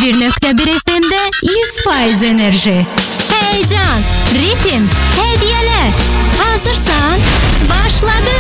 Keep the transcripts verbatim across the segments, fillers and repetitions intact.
bir nöqtə bir F M-də yüz faiz enerji. Heyecan, ritim, hediyeler. Hazırsan, başladı.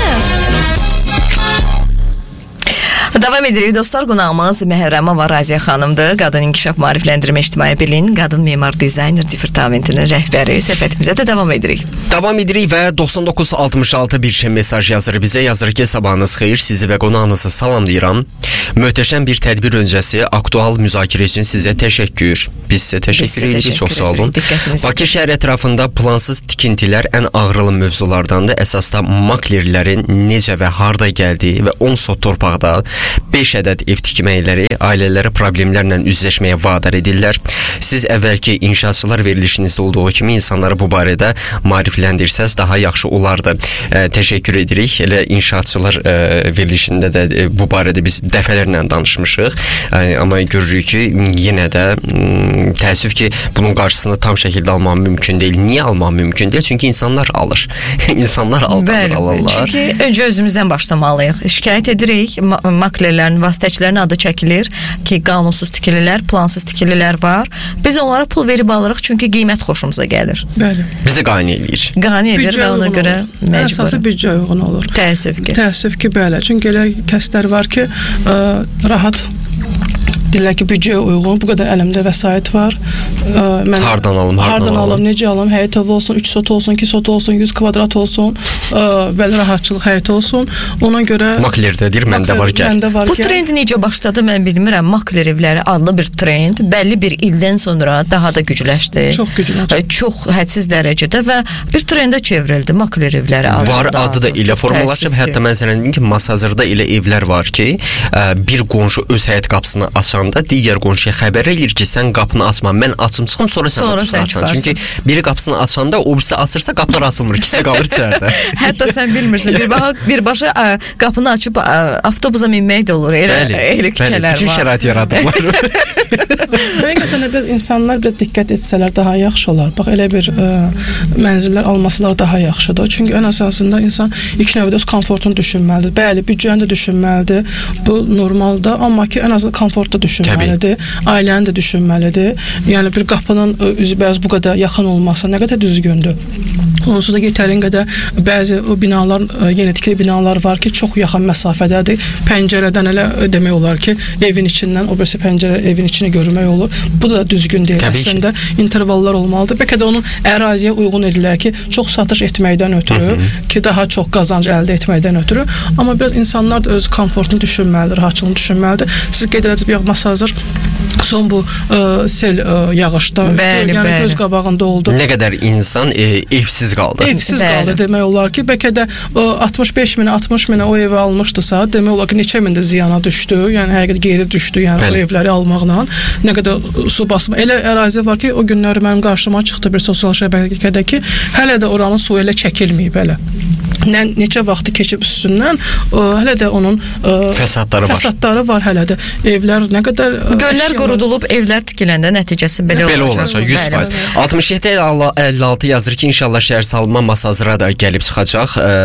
Davam edirik dostlar, qonağımız Məhrəmova Raziyə xanımdır. Qadın İnkişaf Maarifləndirmə İctimai Birliyinin Qadın Memar Dizayner Departamentinin rəhbəri. Söhbətimizə də davam edirik. Davam edirik və doxsan doqquz altmış altı bir şey mesaj yazır bizə. Yazır ki, sabahınız xeyir, sizi və qonağınızı salamlayıram. Möhtəşəm bir tədbir öncəsi aktual müzakirə üçün sizə təşəkkür. Biz sizə təşəkkür edirik, çox sağ olun. Bakı şəhər ətrafında plansız tikintilər ən ağrılı mövzulardandır. Əsasda maklerlərin necə və harda gəldiyi və on sot torpaqda beş ədəd ev tikməkləri ailələri problemlərlə üzləşməyə vadar edirlər. Siz əvvəlki inşaatçılar verilişinizdə olduğu kimi insanları bu barədə maarifləndirsəz daha yaxşı olardı. E, təşəkkür edirik. Elə inşaatçılar e, verilişində də e, bu barədə biz dəfələrlə danışmışıq. E, amma görürük ki, yenə də m, təəssüf ki, bunun qarşısını tam şəkildə almaq mümkün deyil. Niyə almaq mümkün deyil? Çünki insanlar alır. insanlar alır, alırlar. Çünki öncə özümüzdən başlamalıyıq. Şikayət edirik. Ma maklerlərin, vasitəçilərin adı çəkilir ki, qanunsuz tikililər, plansız tikililər var. Biz onlara pul verib alırıq çünki qiymət xoşumuza gəlir. Bəli. Bizi qane edir. Qane edir və ona görə məcbur. Əsası büdcə uyğun olur. Təəssüf ki. Təəssüf ki, bəli. Çünki elə kəslər var ki, ə, rahat deyirlər ki, büdcəyə uyğun, bu qədər əlimdə vəsait var. Ə, mən hardan alım, hardan, hardan alım? alım, necə alım, həyət evi olsun, üç sot olsun, iki sot olsun, yüz kvadrat olsun, ə, bəli rahatçılıq həyət olsun. Ona görə maklerdə deyir, məndə var gəl. Məndə var bu gəl. trend necə başladı mən bilmirəm. Makler evləri adlı bir trend bəlli bir ildən sonra daha da gücləşdi. Çox gücləşdi. Çox hədsiz dərəcədə və bir trendə çevrildi makler evləri adlı. Var, adı da elə formalaşıb. Hətta mən sənə deyim ki, masazırda elə evlər var ki, bir qonşu öz həyət qapısını açanda digər qonşuya xəbər eləyir ki, sən qapını açma, mən açım çıxım, sonra sən sonra açarsan. Çünki biri qapısını açanda, o birisi açırsa qapılar açılmır, ikisi qalır içəridə. Hətta sən bilmirsən, birbaşa birbaşa qapını açıb avtobusa minmək də olur. Elə bəli, elə küçələr bəli, bütün var. şərait yaradıblar. Həqiqətən biraz insanlar biraz diqqət etsələr daha yaxşı olar. Bax, elə bir ə, mənzillər almasalar daha yaxşıdır. Çünki ən əsasında insan ilk növbədə öz komfortunu düşünməlidir. Bəli, büdcəni də düşünməlidir. Bu normaldır, amma ki, ən azından komfortda düşünməlidir. Təbii. Ailəni də düşünməlidir. Yəni bir qapının üzbəüz bu qədər yaxın olması nə qədər düzgündür. Onsuz da yetərin qədər bəzi o binalar, yeni tikili binalar var ki, çox yaxın məsafədədir. Pəncərədən elə demək olar ki, evin içindən o birisi pəncərə evin içini görmək olur. Bu da düzgün deyil. Təbii əslində ki. İntervallar olmalıdır. Bəlkə də onun əraziyə uyğun edirlər ki, çox satış etməkdən ötürü, Hı -hı. ki, daha çox qazanc əldə etməkdən ötürü. Amma biraz insanlar da öz komfortunu düşünməlidir, rahatçılığını düşünməlidir. Siz qeyd edəcək bir masazır son bu ə, sel ə, yağışda bəli, yəni bəli. göz qabağında oldu. Nə qədər insan e, evsiz qaldı. Evsiz bəli. qaldı demək olar ki, bəlkə də ə, altmış beş minə, altmış minə o evi almışdısa, demək olar ki, neçə min də ziyana düşdü. Yəni həqiqətən geri düşdü, yəni bəli. O evləri almaqla. Nə qədər su basma. Elə ərazi var ki, o günləri mənim qarşıma çıxdı bir sosial şəbəkədə ki, hələ də oranın suyu elə çəkilməyib elə. Nə, neçə vaxtı keçib üstündən, ə, hələ də onun ə, fəsadları var. Fəsadları var hələ də. Evlər nə qədər ə, göllər qurudulub, evlər tikiləndə nəticəsi belə, belə olacaq. yüz faiz. altmış yeddi əlli altı yazır ki, inşallah şəhər salma masazıra da gəlib çıxacaq.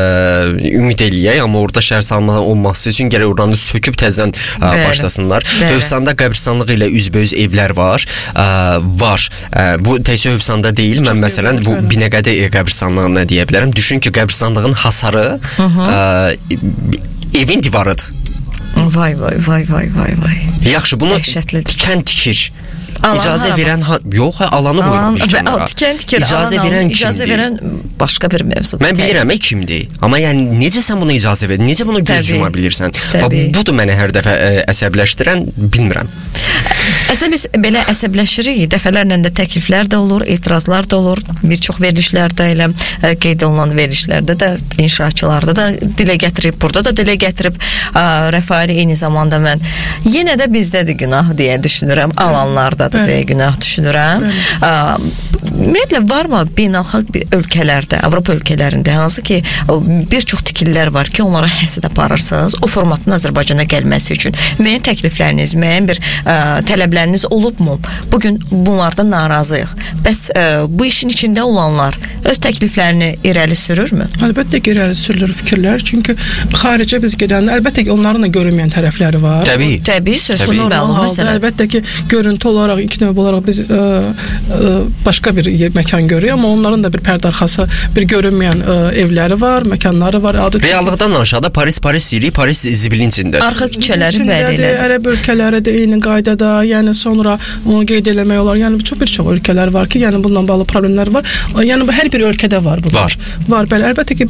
Ə, ümid eləyək, amma orada şəhər salma olması üçün gərək oranı söküb təzən ə, başlasınlar. Hövsanda qəbristanlıq ilə üzbəüz evlər var. Ə, var. Ə, bu təkcə Hövsanda deyil. Mən məsələn bu Binəqədi qəbristanlığına deyə bilərəm. Düşün ki, qəbristanlığın hasarı ə, evin divarıdır. Vay vay vay vay vay vay. Yaxşı, bunu tikən tikir. Alan icazə hara verən ha, yox, alanı qoyulmuş kənara. Tikən tikir, icazə alan, verən icazə kimdir? verən başqa bir mövzudur. Mən bilirəm e, kimdir. Amma yəni necə sən buna icazə verdin? Necə bunu göz yuma bilirsən? Budur mənə hər dəfə ə, əsəbləşdirən, bilmirəm. Əslində biz belə əsəbləşirik, dəfələrlə də təkliflər də olur, etirazlar da olur, bir çox verilişlərdə elə ə, qeyd olunan verilişlərdə də inşaatçılarda da dilə gətirib, burada da dilə gətirib ə, Rəfaili eyni zamanda mən yenə də bizdədir günah deyə düşünürəm, alanlardadır deyə günah düşünürəm. Ə, ümumiyyətlə varmı beynəlxalq bir ölkələrdə, Avropa ölkələrində hansı ki bir çox tikililər var ki, onlara həsəd aparırsınız, o formatın Azərbaycana gəlməsi üçün müəyyən təklifləriniz, müəyyən bir ə, tələbləriniz olubmu? Bugün bunlardan narazıyıq. Bəs ə, bu işin içində olanlar öz təkliflərini irəli sürürmü? Əlbəttə ki, irəli sürülür fikirlər. Çünki xaricə biz gedəndə əlbəttə ki, onların da görünməyən tərəfləri var. Təbii. Təbii, sözsüz məlum məsələ. Əlbəttə ki, görüntü olaraq, ilk növbə olaraq biz ə, ə, başqa bir məkan görürük, amma onların da bir pərdə arxası, bir görünməyən ə, evləri var, məkanları var. Adı reallıqdan aşağıda Paris, Paris deyil, Paris zibilin içindədir. Arxa küçələri bəli elədir. Ərəb ölkələri də eyni qaydada, yəni sonra onu qeyd eləmək olar. Yəni çox bir çox ölkələr var ki, yəni bununla bağlı problemlər var. Yəni bu hər bir ölkədə var bunlar. Var. Var, bəli. Əlbəttə ki,